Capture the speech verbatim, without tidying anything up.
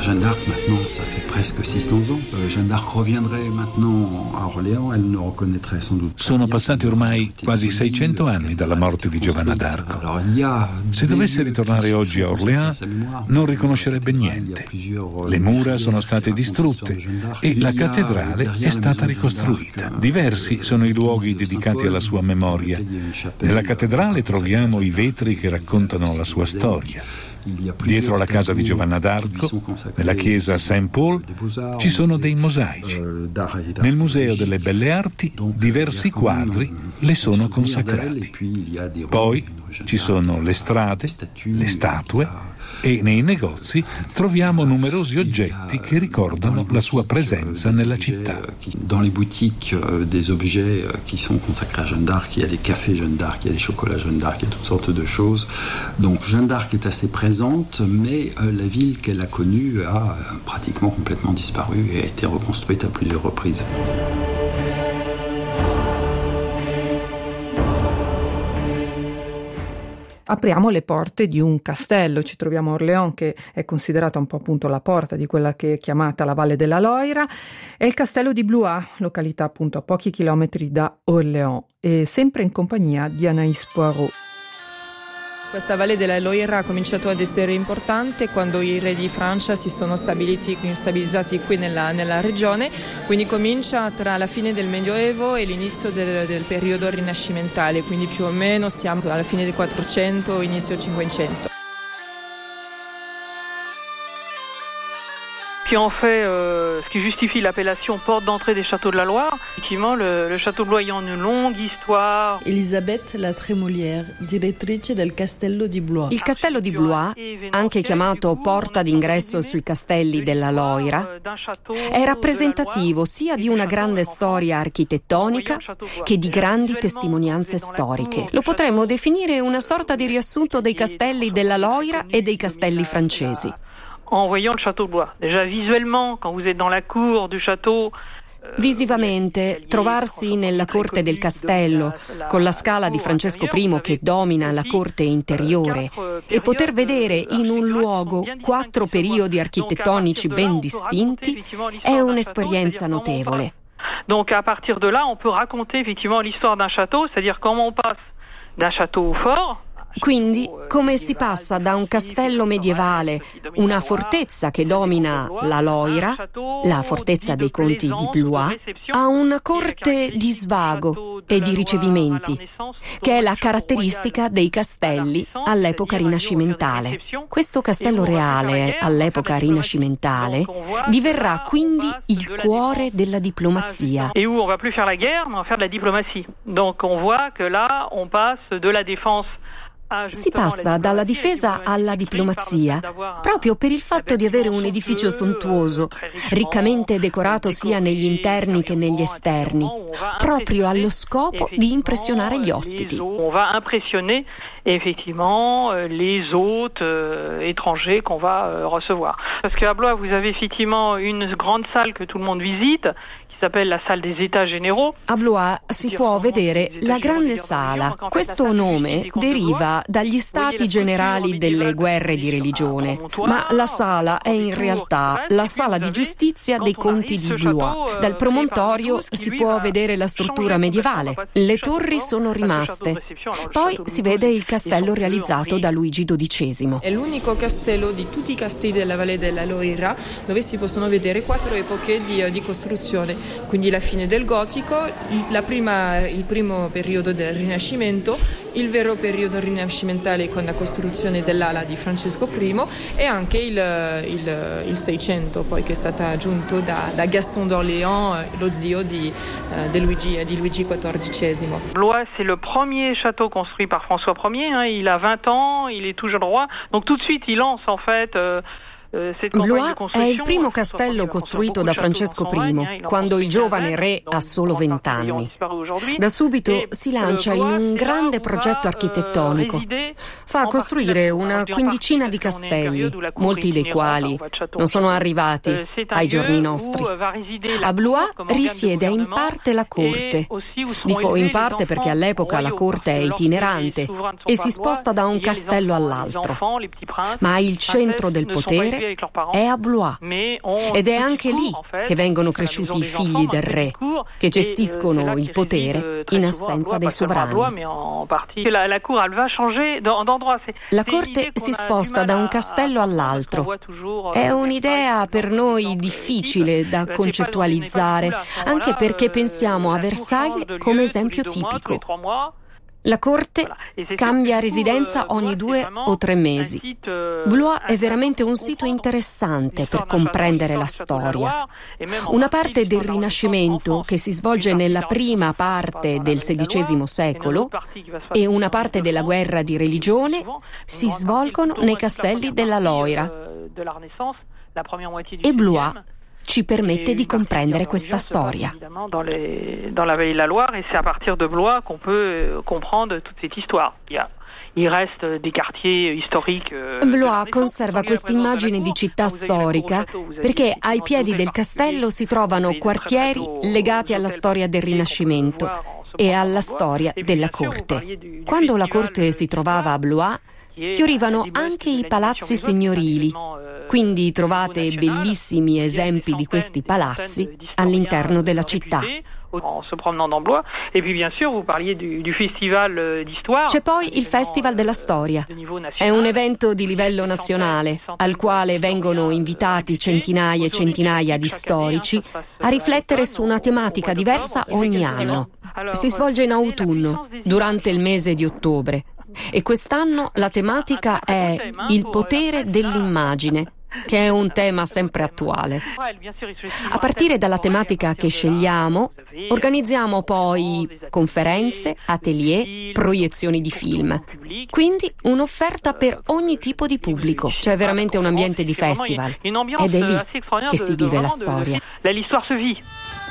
Jeanne d'Arc, maintenant, ça fait presque seicento ans. Euh, Jeanne d'Arc reviendrait maintenant a Orléans, elle ne reconnaîtrait sans doute. Sono passati ormai quasi seicento anni dalla morte di Giovanna d'Arco. Se dovesse ritornare oggi a Orléans, non riconoscerebbe niente. Le mura sono state distrutte e la cattedrale è stata ricostruita. Diversi sono i luoghi dedicati alla sua memoria. Nella cattedrale troviamo i vetri che raccontano la sua storia. Dietro la casa di Giovanna d'Arco, nella chiesa Saint Paul, ci sono dei mosaici. Nel Museo delle Belle Arti diversi quadri le sono consacrati. Poi ci sono le strade, le statue e nei negozi troviamo numerosi oggetti che ricordano la sua presenza nella città. Dans les boutiques des objets qui sont consacrés à Jeanne d'Arc, il y a des cafés Jeanne d'Arc, il y a des chocolats Jeanne d'Arc, il y a toutes sortes de choses. Donc Jeanne d'Arc est assez présente, mais la ville qu'elle a connue a pratiquement complètement disparu et a été reconstruite à plusieurs reprises. Apriamo le porte di un castello, ci troviamo a Orléans, che è considerata un po' appunto la porta di quella che è chiamata la Valle della Loira. È il castello di Blois, località appunto a pochi chilometri da Orléans, e sempre in compagnia di Anaïs Poirot. Questa Valle della Loira ha cominciato ad essere importante quando i re di Francia si sono stabiliti, stabilizzati qui nella, nella regione, quindi comincia tra la fine del Medioevo e l'inizio del, del periodo rinascimentale, quindi più o meno siamo alla fine del quattrocento, inizio cinquecento. Qui en fait euh, ce qui justifie l'appellation porte d'entrée des châteaux de la Loire. Effectivement, le, le château de Blois ayant une longue histoire. Elisabeth La Trémolière, direttrice del castello di Blois. Il castello di Blois, anche chiamato porta d'ingresso sui castelli della Loira, è rappresentativo sia di una grande storia architettonica che di grandi testimonianze storiche. Lo potremmo definire una sorta di riassunto dei castelli della Loira e dei castelli francesi. En voyant le château de Blois. Déjà visuellement, quand vous êtes dans la cour du château. Visivamente, trovarsi nella corte del castello, con la scala di Francesco I che domina la corte interiore, e poter vedere in un luogo quattro periodi architettonici ben distinti, è un'esperienza notevole. Donc à partir de là, on peut raconter effectivement l'histoire d'un château, c'est-à-dire comment on passe d'un château fort. Quindi, come si passa da un castello medievale, una fortezza che domina la Loira, la fortezza dei conti di Blois, a una corte di svago e di ricevimenti, che è la caratteristica dei castelli all'epoca rinascimentale. Questo castello reale, all'epoca rinascimentale, diverrà quindi il cuore della diplomazia. E où on va plus faire la guerre, mais on va faire de la diplomatie. Donc on voit que là on passe de la défense. Si passa dalla difesa alla diplomazia proprio per il fatto di avere un edificio sontuoso, riccamente decorato sia negli interni che negli esterni, proprio allo scopo di impressionare gli ospiti. On va impressionner effectivement les hôtes euh, étrangers qu'on va euh, recevoir. Parce qu'à Blois, vous avez effectivement une grande salle que tout le monde visite, s'appelle la salle des états généraux. A Blois si può vedere la grande sala. Questo nome deriva dagli stati generali delle guerre di religione, ma la sala è in realtà la sala di giustizia dei conti di Blois. Dal promontorio si può vedere la struttura medievale. Le torri sono rimaste. Poi si vede il castello realizzato da Luigi dodicesimo. È l'unico castello di tutti i castelli della Valle della Loira dove si possono vedere quattro epoche di, di costruzione. Quindi la fine del gotico, la prima, il primo periodo del Rinascimento, il vero periodo rinascimentale con la costruzione dell'ala di Francesco I e anche il, il, il Seicento, poi che è stata aggiunto da, da Gaston d'Orléans, lo zio di, uh, de Luigi, di Luigi quattordicesimo. Blois, c'est le premier château construit par François Ier, hein, il a vingt ans, il est toujours roi, donc tout de suite il lance en fait... Euh, Blois è il primo castello costruito da Francesco I, quando il giovane re ha solo vent'anni. Da subito si lancia in un grande progetto architettonico. Fa costruire una quindicina di castelli, molti dei quali non sono arrivati ai giorni nostri. A Blois risiede in parte la corte. Dico in parte perché all'epoca la corte è itinerante e si sposta da un castello all'altro. Ma il centro del potere padre è a Blois ed è anche lì che vengono cresciuti i figli del re, che gestiscono il potere in assenza dei sovrani. La corte si sposta da un castello all'altro. È un'idea per noi difficile da concettualizzare, anche perché pensiamo a Versailles come esempio tipico. La corte cambia residenza ogni due o tre mesi. Blois è veramente un sito interessante per comprendere la storia. Una parte del Rinascimento che si svolge nella prima parte del sedicesimo secolo e una parte della guerra di religione si svolgono nei castelli della Loira. E Blois ci permette di comprendere questa storia. Dans les, dans la vallée de la Loire, et c'est à partir de Blois qu'on peut comprendre toute cette histoire. Il y a Il reste dei quartiers storici. Blois conserva questa immagine di città storica perché ai piedi del castello si trovano quartieri legati alla storia del Rinascimento e alla storia della corte. Quando la corte si trovava a Blois, fiorivano anche i palazzi signorili, quindi trovate bellissimi esempi di questi palazzi all'interno della città. C'è poi il Festival della Storia. È un evento di livello nazionale al quale vengono invitati centinaia e centinaia di storici a riflettere su una tematica diversa ogni anno. Si svolge in autunno, durante il mese di ottobre, e quest'anno la tematica è il potere dell'immagine, che è un tema sempre attuale. A partire dalla tematica che scegliamo, organizziamo poi conferenze, atelier, proiezioni di film. Quindi un'offerta per ogni tipo di pubblico. C'è veramente un ambiente di festival ed è lì che si vive la storia.